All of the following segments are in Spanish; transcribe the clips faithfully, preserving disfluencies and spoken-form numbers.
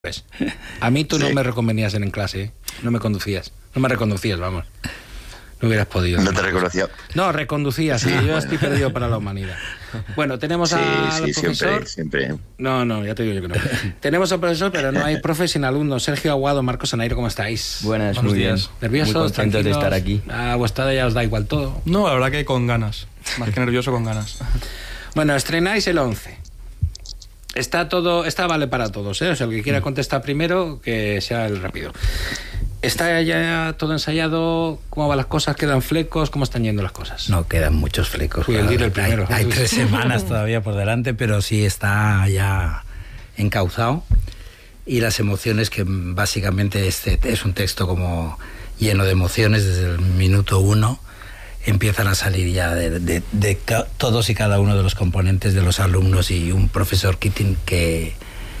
Pues, a mí tú sí. no me reconvenías en clase, ¿eh? No me conducías, no me reconducías, vamos. No hubieras podido. No te reconocía. No, reconducías, sí, yo bueno. estoy perdido para la humanidad. Bueno, tenemos sí, al sí, profesor. Siempre, siempre. No, no, ya te digo yo que no. Tenemos al profesor, pero no hay profe sin alumnos. Sergio Aguado, Marcos Anairo, ¿cómo estáis? Buenas, Buenos muy días. bien. ¿Nerviosos? Muy contentos de estar aquí. A vuestra ya os da igual todo. No, la verdad que con ganas. Más que nervioso, con ganas. Bueno, estrenáis el once. Está todo, está vale para todos, ¿eh? O sea, el que quiera contestar primero, que sea el rápido. ¿Está ya todo ensayado? ¿Cómo van las cosas? ¿Quedan flecos? ¿Cómo están yendo las cosas? No, quedan muchos flecos. Claro. El el primero. Hay, hay tres semanas todavía por delante, pero sí está ya encauzado. Y las emociones, que básicamente este es un texto como lleno de emociones desde el minuto uno, empiezan a salir ya de, de, de ca- todos y cada uno de los componentes de los alumnos y un profesor Keating que,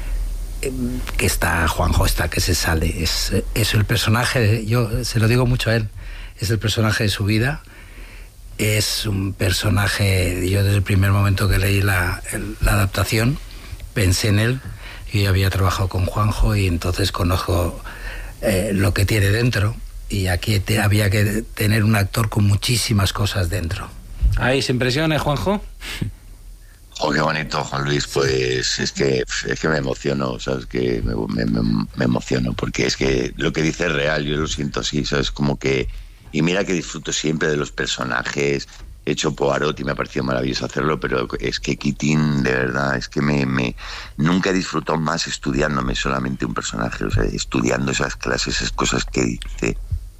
que está, Juanjo está que se sale. Es, es el personaje, yo se lo digo mucho a él, es el personaje de su vida. Es un personaje, yo desde el primer momento que leí la, el, la adaptación pensé en él. Yo ya había trabajado con Juanjo y entonces conozco eh, lo que tiene dentro. Y aquí te, había que tener un actor con muchísimas cosas dentro. ¿Hay impresiones, Juanjo? Oh, qué bonito, Juan Luis. Pues es que es que me emociono, ¿sabes? Que me, me, me emociono, porque es que lo que dice es real, yo lo siento así, ¿sabes? Como que... Y mira que disfruto siempre de los personajes. He hecho Poirot y me ha parecido maravilloso hacerlo, pero es que Keating, de verdad, es que me, me nunca he disfrutado más estudiándome solamente un personaje, o sea, estudiando esas clases, esas cosas que dice.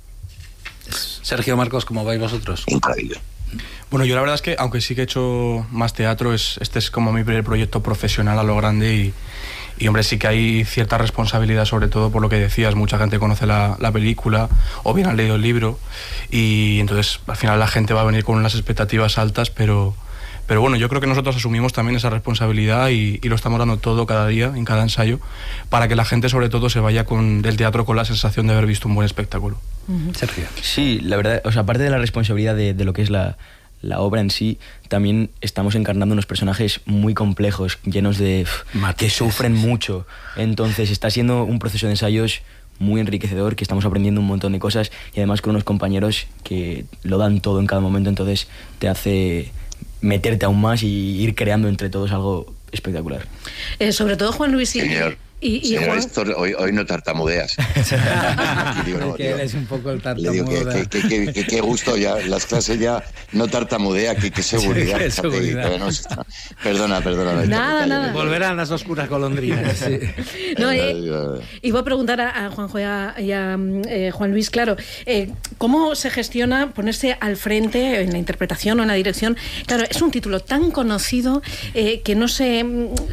Sergio, Marcos, ¿cómo vais vosotros? Increíble. Bueno, yo la verdad es que, aunque sí que he hecho más teatro, es, este es como mi primer proyecto profesional a lo grande y, y hombre, sí que hay cierta responsabilidad, sobre todo por lo que decías, mucha gente conoce la, la película o bien han leído el libro y entonces al final la gente va a venir con unas expectativas altas, pero, pero bueno, yo creo que nosotros asumimos también esa responsabilidad y, y lo estamos dando todo cada día, en cada ensayo, para que la gente sobre todo se vaya con, del teatro con la sensación de haber visto un buen espectáculo. Uh-huh. Sergio. Sí, la verdad, o sea, aparte de la responsabilidad de, de lo que es la, la obra en sí, también estamos encarnando unos personajes muy complejos, llenos de... Pff, que sufren mucho. Entonces está siendo un proceso de ensayos muy enriquecedor, que estamos aprendiendo un montón de cosas y además con unos compañeros que lo dan todo en cada momento, entonces te hace meterte aún más y ir creando entre todos algo espectacular. Eh, sobre todo Juan Luis y... Señor. Y, y Señor Juan... Héctor, hoy, hoy no tartamudeas. digo, no, que él es un poco el tartamudo. Le digo que, que, que, que, que gusto ya, las clases ya no tartamudea, que, que seguridad. Sí, qué seguridad. No, perdona, perdona. Nada, nada. Volverán las oscuras golondrinas. Sí. No, eh, iba a preguntar a, a Juanjo y a, y a eh, Juan Luis, claro, eh, ¿cómo se gestiona ponerse al frente en la interpretación o en la dirección? Claro, es un título tan conocido eh, que no sé...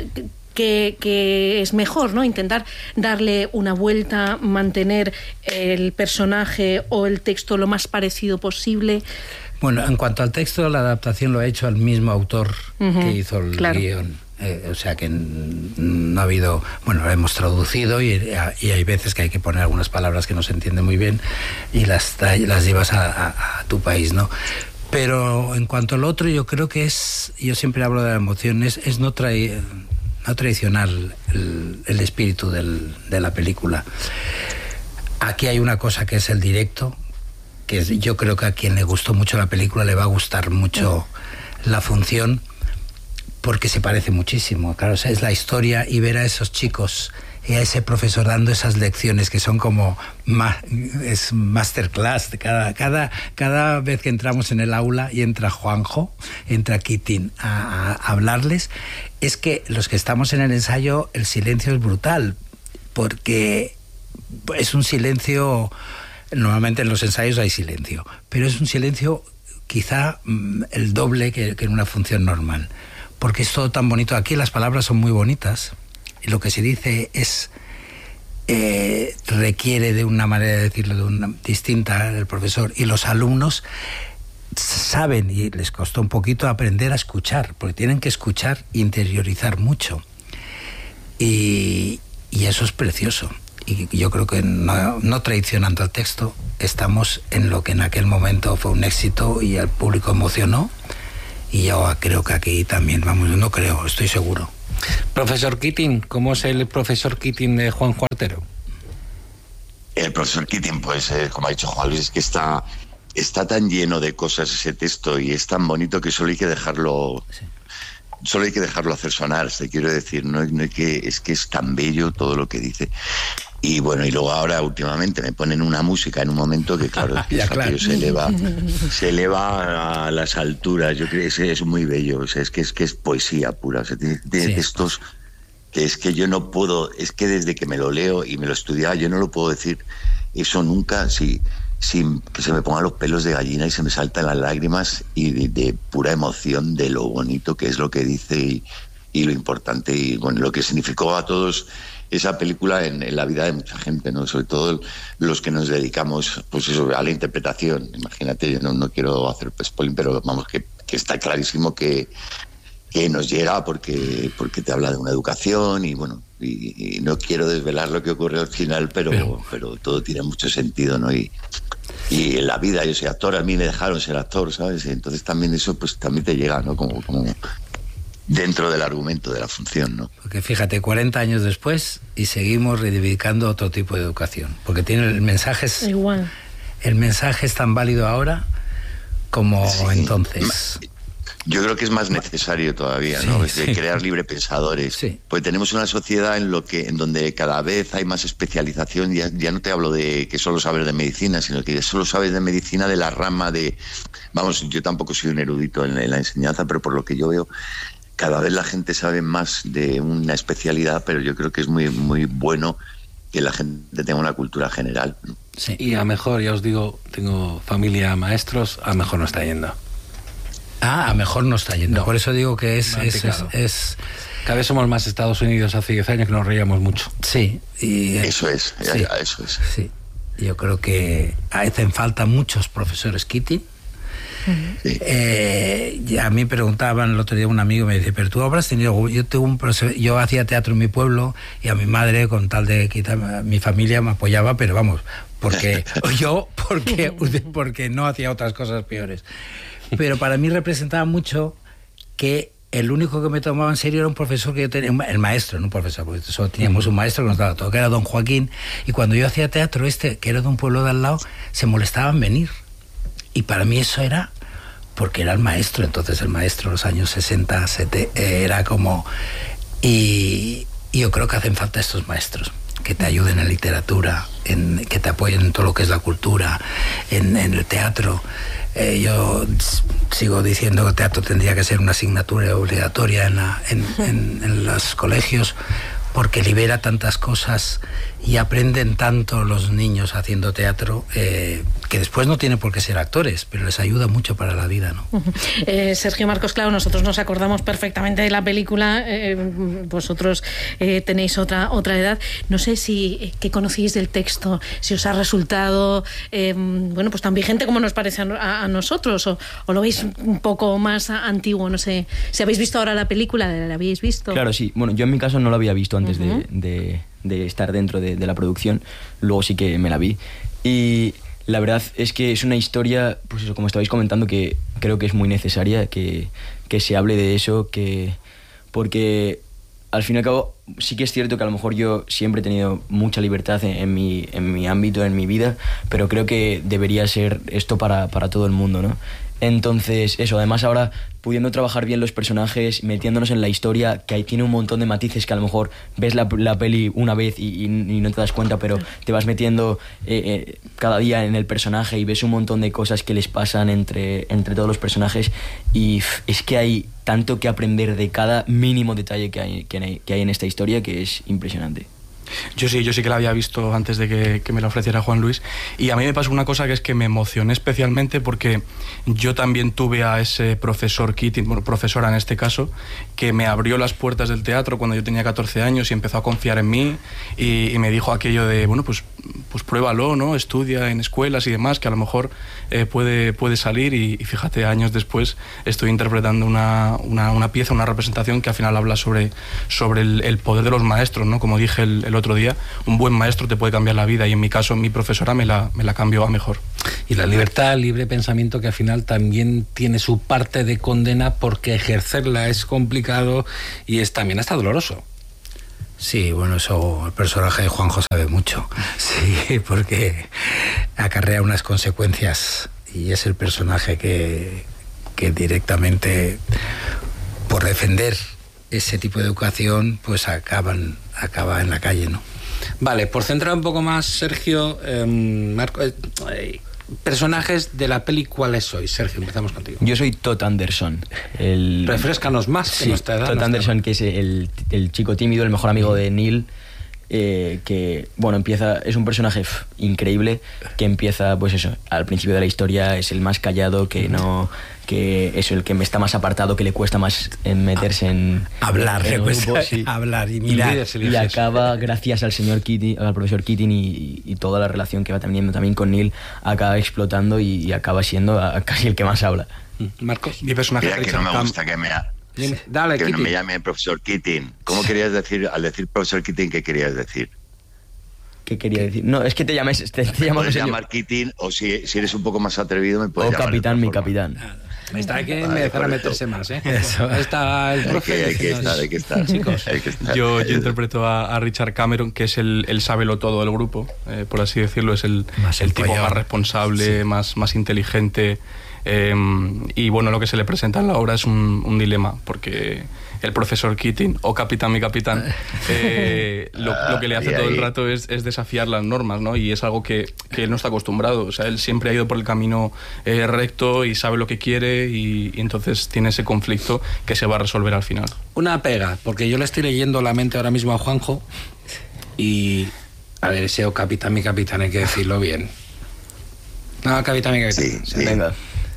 Que, que es mejor, ¿no? Intentar darle una vuelta, mantener el personaje o el texto lo más parecido posible. Bueno, en cuanto al texto, la adaptación lo ha hecho el mismo autor uh-huh, que hizo el claro. guión. Eh, o sea que no ha habido... Bueno, lo hemos traducido y, y hay veces que hay que poner algunas palabras que no se entienden muy bien y las, las llevas a, a, a tu país, ¿no? Pero en cuanto al otro, yo creo que es... Yo siempre hablo de la emoción, es, es no traer... no traicionar el, el espíritu del, de la película. Aquí hay una cosa que es el directo, que es, yo creo que a quien le gustó mucho la película le va a gustar mucho la función, porque se parece muchísimo. Claro, o sea, es la historia y ver a esos chicos y a ese profesor dando esas lecciones que son como ma, es masterclass. Cada, cada, cada vez que entramos en el aula y entra Juanjo, entra Keating a, a, a hablarles, es que los que estamos en el ensayo, el silencio es brutal, porque es un silencio... Normalmente en los ensayos hay silencio, pero es un silencio quizá el doble que, que en una función normal, porque es todo tan bonito. Aquí las palabras son muy bonitas y lo que se dice es eh, requiere de una manera de decirlo de una, distinta el profesor, y los alumnos saben, y les costó un poquito aprender a escuchar, porque tienen que escuchar e interiorizar mucho, y, y eso es precioso. Y yo creo que no, no traicionando el texto, estamos en lo que en aquel momento fue un éxito y al público emocionó, y yo creo que aquí también, vamos, no creo, estoy seguro Profesor Keating, ¿cómo es el profesor Keating de Juan Cuartero? El profesor Keating, pues, eh, como ha dicho Juan Luis, es que está, está tan lleno de cosas ese texto y es tan bonito que solo hay que dejarlo... Sí. Solo hay que dejarlo hacer sonar, te quiero decir, no, no hay que, es que es tan bello todo lo que dice. Y bueno, y luego ahora últimamente me ponen una música en un momento que claro, ya, claro. se eleva, se eleva a las alturas. Yo creo que es, es muy bello, o sea, es que es que es poesía pura, o sea, tiene, tiene sí. textos que es que yo no puedo, es que desde que me lo leo y me lo estudiaba, yo no lo puedo decir eso nunca, sí. Sin que se me pongan los pelos de gallina y se me saltan las lágrimas y de, de pura emoción de lo bonito que es lo que dice y, y lo importante y bueno, lo que significó a todos esa película en, en la vida de mucha gente, ¿no? Sobre todo los que nos dedicamos pues eso, a la interpretación. Imagínate, yo no, no quiero hacer spoiling, pero vamos, que, que está clarísimo que, que nos llega porque, porque te habla de una educación y bueno, y, y no quiero desvelar lo que ocurre al final, pero, pero, pero todo tiene mucho sentido, ¿no? Y, y en la vida, yo soy actor, a mí me dejaron ser actor, ¿sabes? Y entonces también eso pues también te llega, ¿no? Como, como dentro del argumento de la función, ¿no? Porque fíjate, cuarenta años después y seguimos reivindicando otro tipo de educación, porque tiene el mensaje es, igual. El mensaje es tan válido ahora como sí. entonces. Yo creo que es más necesario todavía, ¿no? Sí, sí. Crear librepensadores. Sí. Porque tenemos una sociedad en lo que en donde cada vez hay más especialización. Ya, ya no te hablo de que solo sabes de medicina, sino que solo sabes de medicina de la rama de... Vamos, yo tampoco soy un erudito en, en la enseñanza, pero por lo que yo veo, cada vez la gente sabe más de una especialidad, pero yo creo que es muy, muy bueno que la gente tenga una cultura general, ¿no? Sí. Y a mejor, ya os digo, tengo familia maestros, a mejor no está yendo. Ah, a mejor no está yendo. No. Por eso digo que es, es, es, es... Cada vez somos más Estados Unidos. Hace diez años que nos reíamos mucho. Sí. Y, eso es, sí, eso es. Sí. Yo creo que hacen falta muchos profesores Keating. Sí. Eh, a mí preguntaban el otro día un amigo, me dice, pero tú habrás tenido... Yo tuve un profesor, yo hacía teatro en mi pueblo y a mi madre, con tal de quitar... Mi familia me apoyaba, pero vamos, porque yo porque, porque no hacía otras cosas peores. Pero para mí representaba mucho que el único que me tomaba en serio era un profesor que yo tenía, el maestro, no un profesor, porque solo teníamos un maestro que nos daba todo, que era don Joaquín, y cuando yo hacía teatro este, que era de un pueblo de al lado, se molestaba en venir. Y para mí eso era porque era el maestro, entonces el maestro en los años sesenta, setenta, era como... Y, y yo creo que hacen falta estos maestros que te ayuden en literatura, en, que te apoyen en todo lo que es la cultura, en, en el teatro. Eh, yo sigo diciendo que el teatro tendría que ser una asignatura obligatoria en, la, en, en, en los colegios, porque libera tantas cosas y aprenden tanto los niños haciendo teatro, eh, que después no tienen por qué ser actores, pero les ayuda mucho para la vida, ¿no? Uh-huh. eh, Sergio Marcos, claro, nosotros nos acordamos perfectamente de la película, eh, vosotros eh, tenéis otra otra edad. No sé si eh, qué conocéis del texto, si os ha resultado eh, bueno, pues tan vigente como nos parece a, a nosotros, o, o lo veis un poco más antiguo. No sé si habéis visto ahora la película, ¿la habéis visto? Claro, sí. Bueno, yo en mi caso no la había visto antes uh-huh. de, de, de estar dentro de, de la producción, luego sí que me la vi y la verdad es que es una historia, pues eso, como estabais comentando, que creo que es muy necesaria que, que se hable de eso, que porque al fin y al cabo sí que es cierto que a lo mejor yo siempre he tenido mucha libertad en, en, mi, en mi ámbito, en mi vida, pero creo que debería ser esto para, para todo el mundo, ¿no? Entonces, eso, además ahora pudiendo trabajar bien los personajes, metiéndonos en la historia, que ahí tiene un montón de matices que a lo mejor ves la, la peli una vez y, y, y no te das cuenta, pero te vas metiendo eh, eh, cada día en el personaje y ves un montón de cosas que les pasan entre, entre todos los personajes y pff, es que hay tanto que aprender de cada mínimo detalle que hay, que hay, que hay en esta historia que es impresionante. Yo sí, yo sí que la había visto antes de que, que me la ofreciera Juan Luis, y a mí me pasó una cosa, que es que me emocioné especialmente porque yo también tuve a ese profesor Keating, bueno, profesora en este caso, que me abrió las puertas del teatro cuando yo tenía catorce años y empezó a confiar en mí y, y me dijo aquello de, bueno, pues, pues pues pruébalo, ¿no? Estudia en escuelas y demás, que a lo mejor eh, puede, puede salir y, y fíjate, años después estoy interpretando una, una, una pieza, una representación que al final habla sobre, sobre el, el poder de los maestros, ¿no? Como dije el, el otro día, un buen maestro te puede cambiar la vida y en mi caso mi profesora me la, me la cambió a mejor. Y la libertad, libre pensamiento, que al final también tiene su parte de condena porque ejercerla es complicado y es también hasta doloroso. Sí, bueno, eso el personaje de Juanjo sabe mucho, sí, porque acarrea unas consecuencias y es el personaje que, que directamente, por defender ese tipo de educación, pues acaban, acaba en la calle, ¿no? Vale, por centrar un poco más, Sergio, eh, Marco, eh, eh, personajes de la peli, ¿cuáles sois? Sergio, empezamos contigo. Yo soy Todd Anderson. El... Refrescanos más, que sí, nuestra edad. Todd Anderson, que es el, el chico tímido, el mejor amigo de Neil, eh, que, bueno, empieza, es un personaje f, increíble, que empieza, pues eso, al principio de la historia es el más callado, que no... que es el que me está más apartado, que le cuesta más en meterse en... Hablar, en le cuesta grupo, sí. hablar y mirar. Y, y acaba, gracias al señor Keating, al profesor Keating y, y toda la relación que va teniendo también con Neil, acaba explotando y, y acaba siendo a, a casi el que más habla. Marcos. Mi personaje Mira que no me gusta que me... Ha... Dale, que Keating. no me llame profesor Keating. ¿Cómo querías decir, al decir profesor Keating, qué querías decir? ¿Qué quería decir? No, es que te llames... Te, te llamas puedes llamar Keating, o si, si eres un poco más atrevido me puedes o llamar capitán, mi forma. capitán. Está que Vale, empezar a meterse más, ¿eh? Eso. Está el profe. Hay que, hay que estar, hay que estar, chicos. Hay que estar. Yo, yo interpreto a, a Richard Cameron, que es el, el sábelo todo del grupo, eh, por así decirlo. Es el, el tipo más responsable, sí. más, más inteligente. Eh, y bueno, lo que se le presenta en la obra es un, un dilema, porque el profesor Keating, o capitán mi capitán, eh, lo, lo que le hace todo el rato es, es desafiar las normas, ¿no? Y es algo que, que él no está acostumbrado. O sea, él siempre ha ido por el camino eh, recto y sabe lo que quiere y, y entonces tiene ese conflicto que se va a resolver al final. Una pega, porque yo le estoy leyendo la mente ahora mismo a Juanjo y... A ver, ese o capitán mi capitán, hay que decirlo bien. No, capitán mi capitán. Sí, sí. Venga.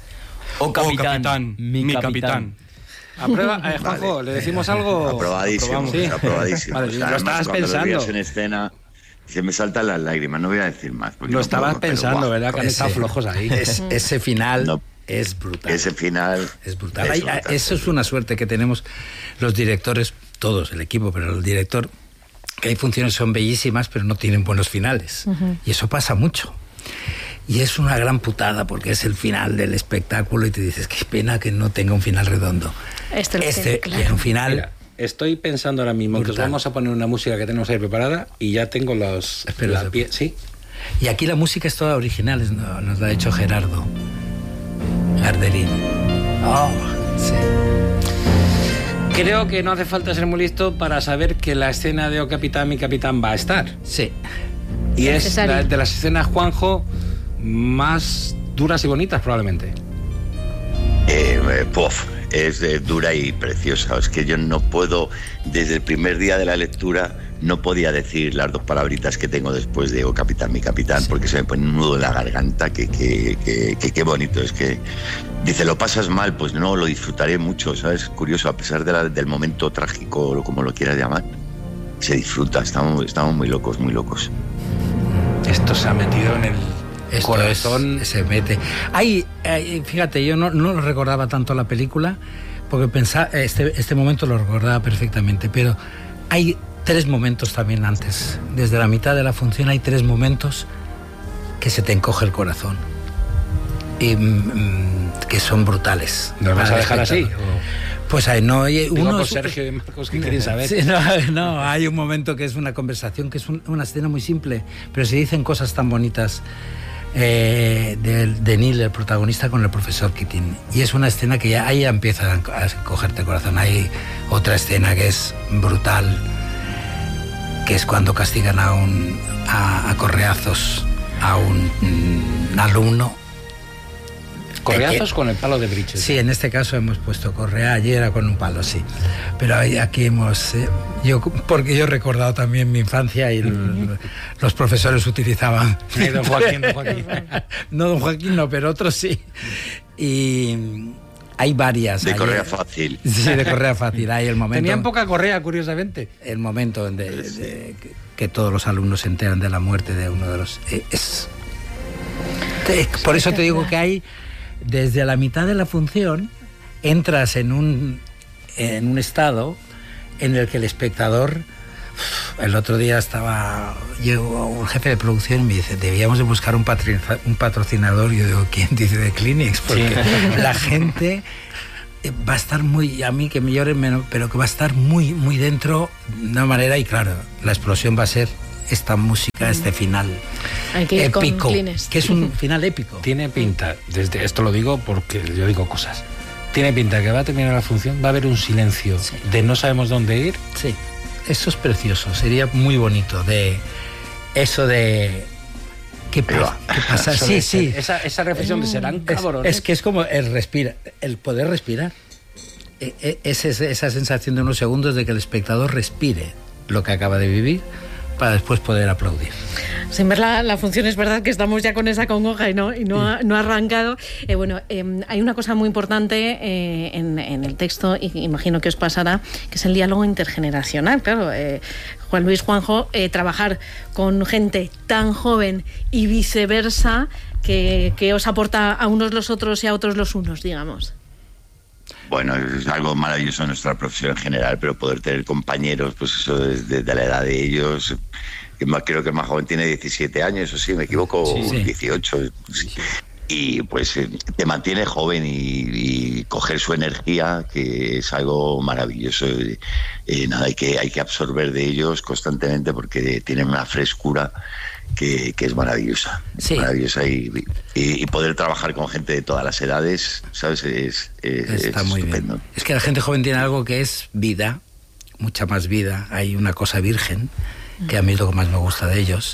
O capitán, oh, capitán mi, mi capitán. capitán. ¿Aprueba? Eh, Juanjo, vale. ¿Le decimos algo? Aprobadísimo, ¿sí? Aprobadísimo. Vale, o sea, lo además, estabas cuando pensando. Lo veías en escena, se me saltan las lágrimas, no voy a decir más. Lo no estabas puedo, pensando, pero, ¿verdad? Que han estado flojos ahí. Es, ese final no, es brutal. Ese final es brutal. Es Hay, brutal eso es una suerte que tenemos los directores, todos, el equipo, pero el director, que hay funciones son bellísimas, pero no tienen buenos finales. Uh-huh. Y eso pasa mucho. Y es una gran putada porque es el final del espectáculo y te dices, qué pena que no tenga un final redondo. Este, este claro. tiene un final... Mira, estoy pensando ahora mismo brutal. Que os vamos a poner una música que tenemos ahí preparada y ya tengo los... Espera, la pie... ¿Sí? Y aquí la música es toda original, nos, nos la ha hecho Gerardo Garderín. Oh, sí. Creo que no hace falta ser muy listo para saber que la escena de O Capitán, mi capitán va a estar. Sí. Y es, es la, de las escenas, Juanjo, más duras y bonitas probablemente. Eh, eh, puff, es eh, dura y preciosa. Es que yo no puedo, desde el primer día de la lectura, no podía decir las dos palabritas que tengo después de O Capitán, mi capitán, porque se me pone un nudo en la garganta, que qué que, que, que bonito. Es que dice, ¿lo pasas mal? Pues no, lo disfrutaré mucho, ¿sabes? Curioso, a pesar de la, del momento trágico, o como lo quieras llamar, se disfruta, estamos, estamos muy locos, muy locos. Esto se ha metido en el Esto corazón. Es, se mete. Hay, hay, fíjate, yo no, no recordaba tanto la película, porque pensaba, este, este momento lo recordaba perfectamente, pero hay tres momentos también antes. Desde la mitad de la función hay tres momentos que se te encoge el corazón. Y mm, que son brutales. ¿Nos vas a dejar así? Pues hay, no, hay Digo, uno... Por Sergio y Marcos, que quieren saber. Sí, no, no, hay un momento que es una conversación, que es un, una escena muy simple, pero se dicen cosas tan bonitas eh, de, de Neil, el protagonista, con el profesor Keating. Y es una escena que ya, ahí ya empieza a cogerte el corazón. Hay otra escena que es brutal, que es cuando castigan a, un, a, a correazos a un, un alumno. Correazos con el palo de briches. Sí, en este caso hemos puesto correa, ayer era con un palo, sí. Pero aquí hemos... Eh, yo porque yo he recordado también mi infancia y mm. los profesores utilizaban... Sí, don Joaquín, don Joaquín. No, don Joaquín no, pero otros sí. Y hay varias. De ayer. correa fácil. Sí, de correa fácil. Hay el momento... Tenían poca correa, curiosamente. El momento de... de, de que todos los alumnos se enteran de la muerte de uno de los... Es, por eso te digo que hay, desde la mitad de la función, entras en un, en un estado en el que el espectador... El otro día estaba, llegó un jefe de producción y me dice, debíamos de buscar un, un patrocinador. Yo digo, ¿quién dice de Kleenex? Porque sí. La gente va a estar muy, a mí que me lloren menos, pero que va a estar muy, muy dentro de una manera, y claro, la explosión va a ser esta música, este final Hay que ir épico, con Kleenex. Que es un final épico. Tiene pinta, desde esto lo digo porque yo digo cosas, tiene pinta que va a terminar la función, va a haber un silencio sí. de no sabemos dónde ir. Sí. Eso es precioso, sería muy bonito, de eso de qué, pa qué pasa. Sí, sí. Esa, esa reflexión de serán cabrones. Es, es que es como el respira, el poder respirar. Es esa sensación de unos segundos de que el espectador respire lo que acaba de vivir para después poder aplaudir. Sin ver la, la función, es verdad que estamos ya con esa congoja y no, y no, ha, no ha arrancado. Eh, bueno, eh, hay una cosa muy importante eh, en, en el texto, y imagino que os pasará, que es el diálogo intergeneracional. Claro, eh, Juan Luis, Juanjo, eh, trabajar con gente tan joven y viceversa, que, que os aporta a unos los otros y a otros los unos, digamos. Bueno, es algo maravilloso en nuestra profesión en general, pero poder tener compañeros, pues eso, desde de la edad de ellos, que más, creo que el más joven tiene diecisiete años, o sí, me equivoco, sí, sí. dieciocho, sí. Y pues te mantiene joven y, y coger su energía, que es algo maravilloso. Eh, nada, hay que, hay que absorber de ellos constantemente porque tienen una frescura que, que es maravillosa, sí. maravillosa y, y, y poder trabajar con gente de todas las edades, ¿sabes? Es, es, Está es muy estupendo. Bien. Es que la gente joven tiene algo que es vida, mucha más vida. Hay una cosa virgen, que a mí es lo que más me gusta de ellos,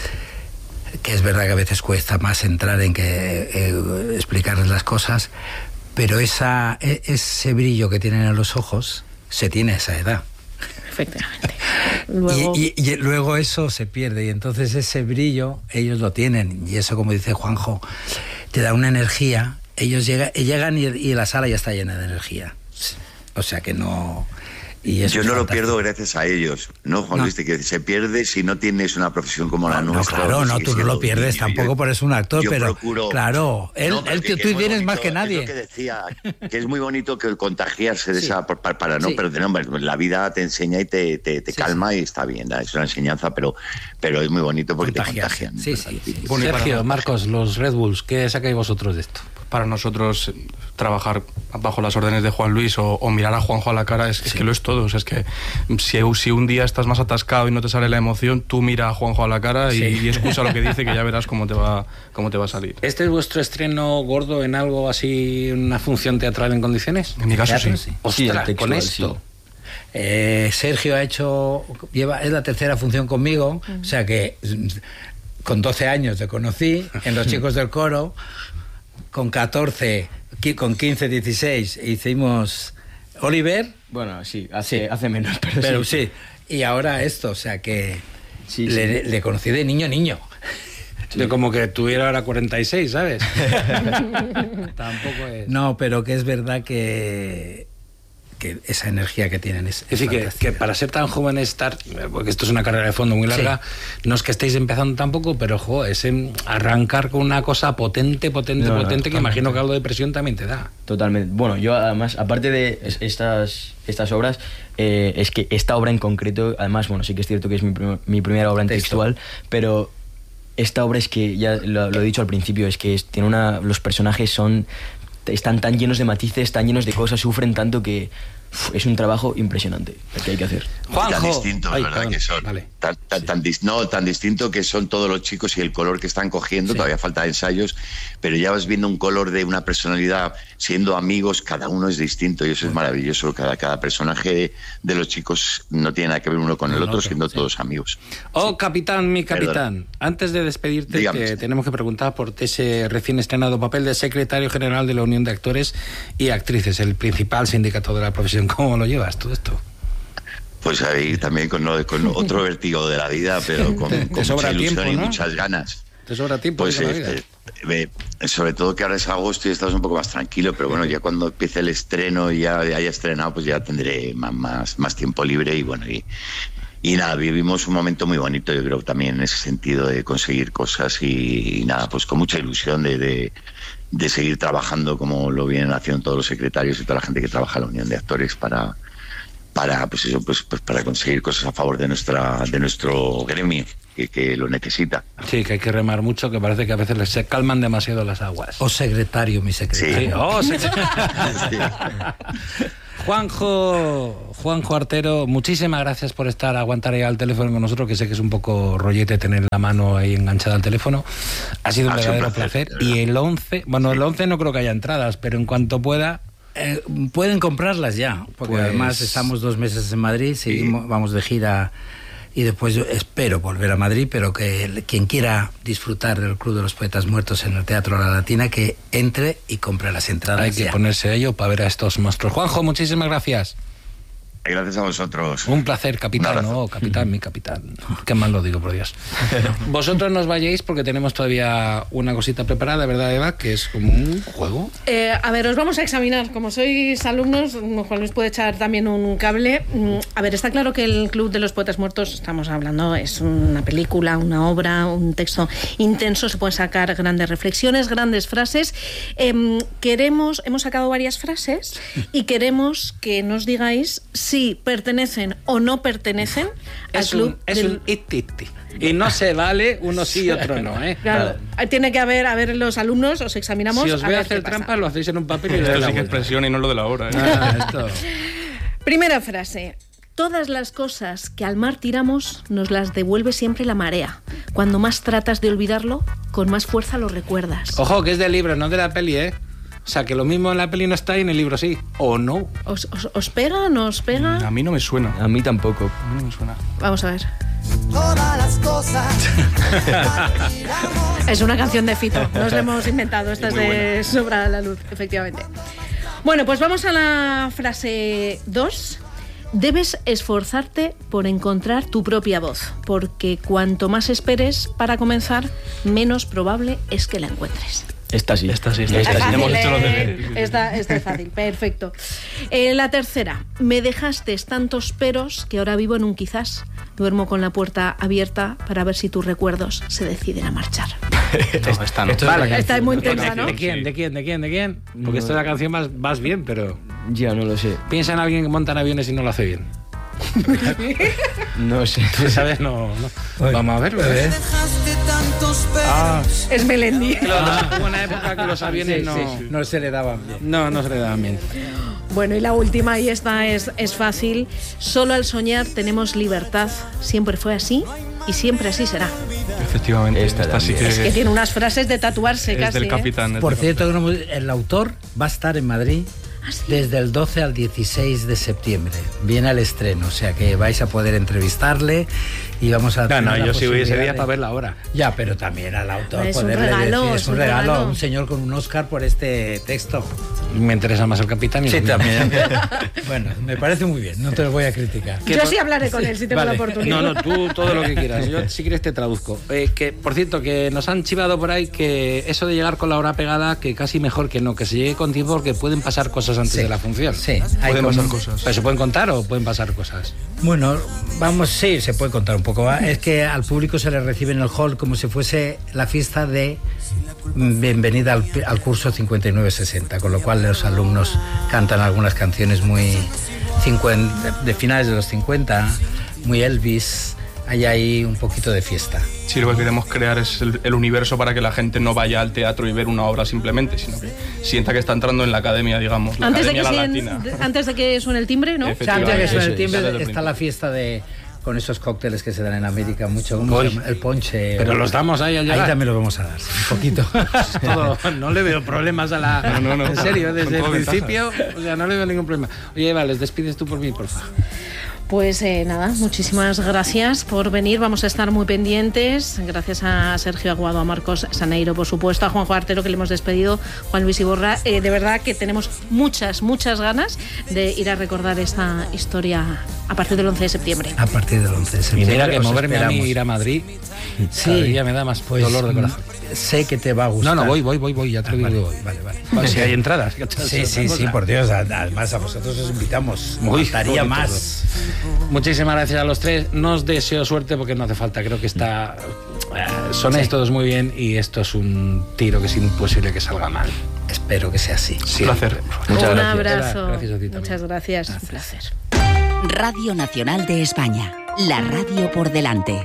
que es verdad que a veces cuesta más entrar en que eh, explicarles las cosas, pero esa, ese brillo que tienen en los ojos se tiene a esa edad. Efectivamente. Luego... Y, y, y luego eso se pierde, y entonces ese brillo ellos lo tienen, y eso, como dice Juanjo, te da una energía. Ellos llega, llegan y, y la sala ya está llena de energía, o sea que no... Y yo no lo pierdo gracias a ellos, ¿no, Juan no. Luis? Que se pierde si no tienes una profesión como la no, nuestra. No, claro, no, tú no lo pierdes niño. tampoco yo, por ser un actor, yo pero procuro, claro, él, no, él que, tú tienes bonito, más que nadie. Es lo que decía, que es muy bonito que contagiarse de sí. esa, para, para no sí. perder, hombre, la vida te enseña y te, te, te sí, calma sí. y está bien, es una enseñanza, pero, pero es muy bonito porque te contagian. Sí, sí, sí. Bueno, Sergio, Marcos, los Red Bulls, ¿qué sacáis vosotros de esto? Para nosotros trabajar bajo las órdenes de Juan Luis o, o mirar a Juanjo a la cara es, sí. es que lo es todo. O sea, es que si, si un día estás más atascado y no te sale la emoción, tú mira a Juanjo a la cara y, sí. y escucha lo que dice, que ya verás cómo te va cómo te va a salir. ¿Este es vuestro estreno gordo en algo así, una función teatral en condiciones? En mi caso sí. sí. Ostras, sí, con esto. Sí. Eh, Sergio ha hecho, lleva, es la tercera función conmigo, uh-huh. o sea que con doce años te conocí en Los Chicos del Coro. Con catorce, con quince, dieciséis hicimos Oliver. Bueno, sí, hace, sí. hace menos, pero, pero sí. sí. Y ahora esto, o sea que sí, le, sí. le conocí de niño niño. Sí. De como que tuviera ahora cuarenta y seis, ¿sabes? Tampoco es... No, pero que es verdad que... que esa energía que tienen es, es, es decir, que, que para ser tan jóvenes, estar, porque esto es una carrera de fondo muy larga, sí. no es que estéis empezando tampoco, pero jo, es arrancar con una cosa potente, potente, no, potente, no, que imagino que algo de presión también te da. Totalmente. Bueno, yo además, aparte de estas, estas obras, eh, es que esta obra en concreto, además, bueno, sí que es cierto que es mi, prim mi primera obra en textual, pero esta obra es que, ya lo, lo he dicho al principio, es que es, tiene una, los personajes son... están tan llenos de matices, tan llenos de cosas, sufren tanto que uf, es un trabajo impresionante el que hay que hacer. Juanjo. Tan distintos, Ay, ¿verdad? Perdón. Que son. Vale. Tan, tan, sí. tan, no, tan distinto que son todos los chicos y el color que están cogiendo, sí. todavía falta ensayos, pero ya vas viendo un color de una personalidad, siendo amigos, cada uno es distinto y eso es maravilloso. Cada, cada personaje de los chicos no tiene nada que ver uno con el, el otro, otro, siendo sí. todos amigos. Oh, sí. capitán, mi capitán, Perdón. antes de despedirte, Dígame. te tenemos que preguntar por ese recién estrenado papel de secretario general de la Unión de Actores y Actrices, el principal sindicato de la profesión. ¿Cómo lo llevas todo esto? Pues ahí también con, con otro vértigo de la vida, pero con, con mucha ilusión tiempo, y ¿no? muchas ganas. ¿Te sobra tiempo? Pues eh, eh, sobre todo que ahora es agosto y estás un poco más tranquilo, pero bueno, ya cuando empiece el estreno y ya haya estrenado, pues ya tendré más, más, más tiempo libre y bueno, y, y nada, vivimos un momento muy bonito, yo creo, también en ese sentido de conseguir cosas y, y nada, pues con mucha ilusión de, de, de seguir trabajando como lo vienen haciendo todos los secretarios y toda la gente que trabaja en la Unión de Actores para, para pues eso, pues, pues para conseguir cosas a favor de nuestra, de nuestro gremio. Que, que lo necesita. Sí, que hay que remar mucho, que parece que a veces se calman demasiado las aguas. O secretario, mi secretario. Sí, oh, secretario. Sí. Juanjo, Juanjo Artero, muchísimas gracias por estar, aguantar ahí al teléfono con nosotros, que sé que es un poco rollete tener la mano ahí enganchada al teléfono. Ha sido un ha verdadero un placer. placer. Y el once, bueno, sí. el once no creo que haya entradas, pero en cuanto pueda... Eh, pueden comprarlas ya, porque pues... además estamos dos meses en Madrid, seguimos, sí. vamos de gira... Y después yo espero volver a Madrid, pero que quien quiera disfrutar del Club de los Poetas Muertos en el Teatro La Latina, que entre y compre las entradas. Hay que ya. ponerse a ello para ver a estos monstruos. Juanjo, muchísimas gracias. Gracias a vosotros. Un placer, capitán. No, capitán, mi capitán. Qué mal lo digo, por Dios. Vosotros nos vayáis porque tenemos todavía una cosita preparada, ¿verdad, Eva? Que es como un juego. Eh, a ver, os vamos a examinar. Como sois alumnos, Juan Luis puede echar también un cable. A ver, está claro que el Club de los Poetas Muertos, estamos hablando, es una película, una obra, un texto intenso. Se pueden sacar grandes reflexiones, grandes frases. Eh, queremos, hemos sacado varias frases y queremos que nos digáis si pertenecen o no pertenecen al es club. Un, es del... un it-it. Y no se vale uno sí y otro no, ¿eh? Claro, tiene que haber, a ver, los alumnos, os examinamos. Si os voy a, a hacer trampas, lo hacéis en un papel y esto le sí que es presión y no lo de la hora, ¿eh? Ah, esto. Primera frase. Todas las cosas que al mar tiramos nos las devuelve siempre la marea. Cuando más tratas de olvidarlo, con más fuerza lo recuerdas. Ojo, que es del libro, no de la peli, ¿eh? O sea, que lo mismo en la peli no está y en el libro sí. ¿O no? ¿Os, os, os pega? ¿No os pega? A mí no me suena. A mí tampoco. A mí no me suena. Vamos a ver. Todas las cosas. Es una canción de Fito. Nos la hemos inventado. Esta es de Sobra la Luz, efectivamente. Bueno, pues vamos a la frase dos. Debes esforzarte por encontrar tu propia voz, porque cuanto más esperes para comenzar, menos probable es que la encuentres. Esta sí. Esta sí. Esta, esta sí. Fácil, Hemos hecho los deberes. deberes. Esta, esta es fácil, perfecto. Eh, la tercera. Me dejaste tantos peros que ahora vivo en un quizás. Duermo con la puerta abierta para ver si tus recuerdos se deciden a marchar. No, esta no. Vale, esta es muy intensa, ¿no? ¿De quién? ¿De quién? ¿De quién? ¿De quién? Porque No. esta es la canción más, más bien, pero... Ya, no lo sé. Piensa en alguien que monta en aviones y no lo hace bien. No sé. ¿Sabes? No, no. Oye, vamos a verlo. ¿Eh? Ah, es Melendi. Ah. Hubo una época que los aviones sí, no, sí, sí. no se le daban bien. No, no se le daban bien. Bueno, y la última, y esta es, es fácil. Solo al soñar tenemos libertad. Siempre fue así y siempre así será. Efectivamente. Esta, esta sí que... Es que tiene unas frases de tatuarse es casi. del capitán. ¿eh? Por del cierto, capitán. el autor va a estar en Madrid ¿Ah, sí? desde el doce al dieciséis de septiembre. Viene al estreno, o sea que vais a poder entrevistarle y vamos a... No, no, yo sí voy ese día de... para ver la hora. Ya, pero también al autor es poderle un regalo, decir, es un regalo, regalo a un señor con un Oscar por este texto. Me interesa más el capitán y Sí, el también. Bueno, me parece muy bien, no te lo voy a criticar. Yo sí hablaré con él si tengo Vale. la oportunidad. No, no, tú todo lo que quieras. Yo si quieres te traduzco. Eh, que, por cierto, que nos han chivado por ahí que eso de llegar con la hora pegada, que casi mejor que no, que se llegue con tiempo porque pueden pasar cosas antes Sí. de la función. Sí, hay Pueden como- pasar cosas. ¿Pero se pueden contar o pueden pasar cosas? Bueno, vamos, sí, se puede contar un poco. ¿va? Es que al público se le recibe en el hall como si fuese la fiesta de bienvenida al, al curso cincuenta y nueve sesenta, con lo cual los alumnos cantan algunas canciones muy cincuenta, de finales de los cincuenta, muy Elvis. Hay ahí un poquito de fiesta. Sí, lo que queremos crear es el, el universo para que la gente no vaya al teatro y ver una obra simplemente, sino que sienta que está entrando en la academia, digamos, la Antes de, academia que La suene, Latina. antes de que suene el timbre, ¿no? O sea, antes de que suene el Eso es, timbre desde el está la principio. fiesta de con esos cócteles que se dan en América mucho, ¿cómo Uy. se llama? El ponche. Pero o- los damos ahí al llegar. Ahí también lo vamos a dar, un poquito. Todo, no le veo problemas a la... No, no, no. En serio, Con desde el todo principio, o sea, no le veo ningún problema. Oye, Eva, les despides tú por mí, por favor. Pues eh, nada, muchísimas gracias por venir. Vamos a estar muy pendientes. Gracias a Sergio Aguado, a Marcos Saneiro, por supuesto, a Juanjo Artero, que le hemos despedido, Juan Luis Iborra. Eh, de verdad que tenemos muchas, muchas ganas de ir a recordar esta historia a partir del once de septiembre. A partir del once de Y septiembre. mira que os moverme a mí esperamos. ir a Madrid Sí, cada día me da más pues, dolor de corazón. Sé que te va a gustar. No, no, voy, voy, voy, voy, ya te lo digo. Vale, vale, vale. Si hay entradas. Sí, sí, sí, por Dios. Además, a vosotros os invitamos. Me gustaría más. Muchísimas gracias a los tres. No os deseo suerte porque no hace falta. Creo que está... Sonáis sí. todos muy bien y esto es un tiro que es imposible que salga mal. Espero que sea así. Sí, un placer. Muchas un gracias. abrazo. Gracias a ti también. Muchas gracias. gracias. Un placer. Radio Nacional de España. La radio por delante.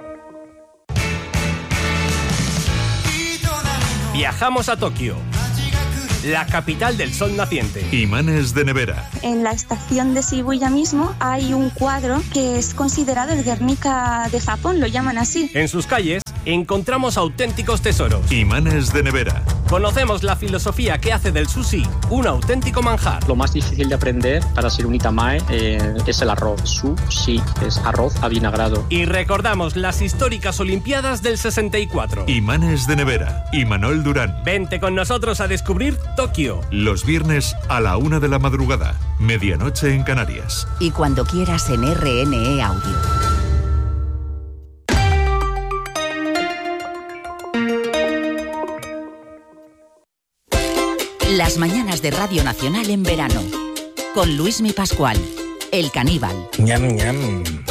Viajamos a Tokio, la capital del sol naciente. Imanes de nevera. En la estación de Shibuya mismo hay un cuadro que es considerado el Guernica de Japón, lo llaman así. En sus calles encontramos auténticos tesoros. Imanes de nevera. Conocemos la filosofía que hace del sushi un auténtico manjar. Lo más difícil de aprender para ser un itamae eh, es el arroz. Sushi es arroz avinagrado. Y recordamos las históricas Olimpiadas del sesenta y cuatro. Imanes de nevera. Imanol Durán. Vente con nosotros a descubrir Tokio. Los viernes a la una de la madrugada. Medianoche en Canarias. Y cuando quieras en R N E Audio. Las mañanas de Radio Nacional en verano. Con Luismi Pascual, el caníbal. Ñam, ñam.